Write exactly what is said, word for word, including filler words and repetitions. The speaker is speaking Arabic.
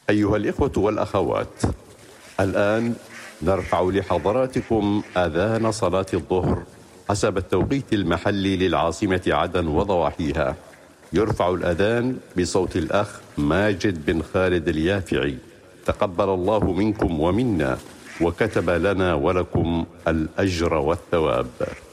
أيها الإخوة والأخوات، الآن نرفع لحضراتكم آذان صلاة الظهر حسب التوقيت المحلي للعاصمة عدن وضواحيها. يرفع الأذان بصوت الأخ ماجد بن خالد اليافعي، تقبل الله منكم ومنا وكتب لنا ولكم الأجر والثواب.